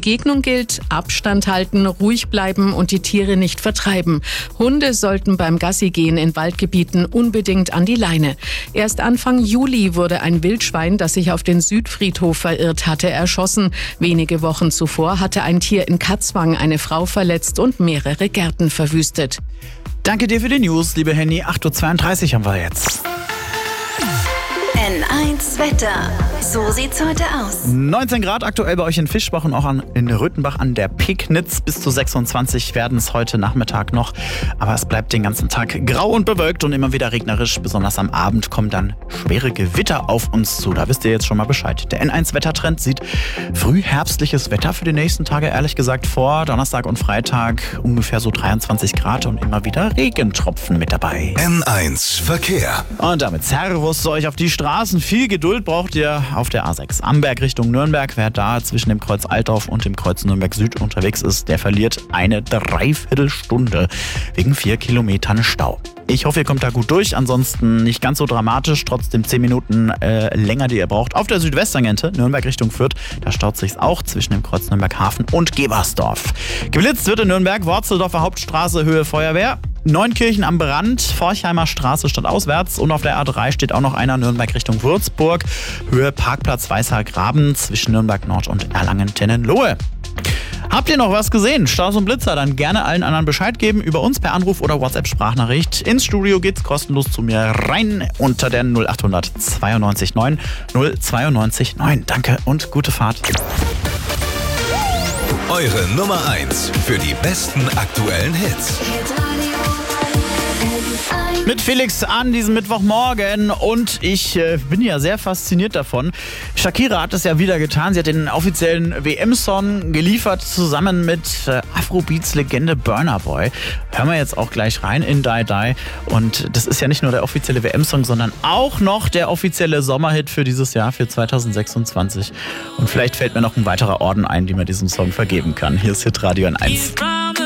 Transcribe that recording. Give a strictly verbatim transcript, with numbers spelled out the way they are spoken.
Begegnung gilt: Abstand halten, ruhig bleiben und die Tiere nicht vertreiben. Hunde sollten beim Gassigehen in Waldgebieten unbedingt an die Leine. Erst Anfang Juli wurde ein Wildschwein, das sich auf den Südfriedhof verirrt hatte, erschossen. Wenige Wochen zuvor hatte ein Tier in Katzwang eine Frau verletzt und mehrere Gärten verwüstet. Danke dir für die News, liebe Henny. acht Uhr zweiunddreißig haben wir jetzt. N eins Wetter. So sieht's heute aus. neunzehn Grad aktuell bei euch in Fischbach und auch an, in Röthenbach an der Pegnitz. Bis zu sechsundzwanzig werden es heute Nachmittag noch. Aber es bleibt den ganzen Tag grau und bewölkt und immer wieder regnerisch. Besonders am Abend kommen dann schwere Gewitter auf uns zu. Da wisst ihr jetzt schon mal Bescheid. Der N eins Wettertrend sieht frühherbstliches Wetter für die nächsten Tage, ehrlich gesagt, vor. Donnerstag und Freitag ungefähr so dreiundzwanzig Grad und immer wieder Regentropfen mit dabei. N eins Verkehr. Und damit Servus zu euch auf die Straße. Viel Geduld braucht ihr auf der A sechs Amberg Richtung Nürnberg. Wer da zwischen dem Kreuz Altdorf und dem Kreuz Nürnberg Süd unterwegs ist, der verliert eine Dreiviertelstunde wegen vier Kilometern Stau. Ich hoffe, ihr kommt da gut durch. Ansonsten nicht ganz so dramatisch. Trotzdem zehn Minuten äh, länger, die ihr braucht. Auf der Südwesttangente, Nürnberg Richtung Fürth, da staut sich's auch zwischen dem Kreuz Nürnberg Hafen und Gebersdorf. Geblitzt wird in Nürnberg, Worzeldorfer Hauptstraße, Höhe Feuerwehr. Neunkirchen am Brand, Forchheimer Straße stadtauswärts und auf der A drei steht auch noch einer Nürnberg Richtung Würzburg. Höhe Parkplatz Weißer Graben zwischen Nürnberg Nord und Erlangen-Tennenlohe. Habt ihr noch was gesehen? Staus und Blitzer? Dann gerne allen anderen Bescheid geben über uns per Anruf oder WhatsApp-Sprachnachricht. Ins Studio geht's kostenlos zu mir rein unter der null acht hundert zweiundneunzig neun null zweiundneunzig neun. Danke und gute Fahrt. Eure Nummer eins für die besten aktuellen Hits. Mit Felix an diesem Mittwochmorgen und ich äh, bin ja sehr fasziniert davon. Shakira hat es ja wieder getan. Sie hat den offiziellen W M-Song geliefert zusammen mit äh, Afrobeats-Legende Burna Boy. Hören wir jetzt auch gleich rein in Die Die. Und das ist ja nicht nur der offizielle W M-Song, sondern auch noch der offizielle Sommerhit für dieses Jahr, für zweitausendsechsundzwanzig. Und vielleicht fällt mir noch ein weiterer Orden ein, die man diesem Song vergeben kann. Hier ist Hitradio N eins.